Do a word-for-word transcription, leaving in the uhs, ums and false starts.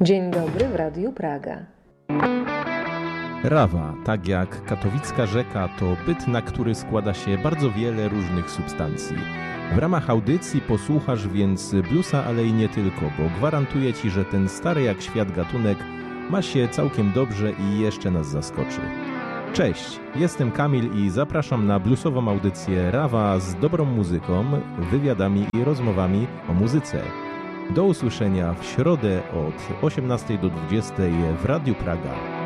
Dzień dobry w Radiu Praga. Rawa, tak jak katowicka rzeka, to byt, na który składa się bardzo wiele różnych substancji. W ramach audycji posłuchasz więc bluesa, ale i nie tylko, bo gwarantuję Ci, że ten stary jak świat gatunek ma się całkiem dobrze i jeszcze nas zaskoczy. Cześć, jestem Kamil i zapraszam na bluesową audycję Rawa z dobrą muzyką, wywiadami i rozmowami o muzyce. Do usłyszenia w środę od osiemnastej do dwudziestej w Radiu Praga.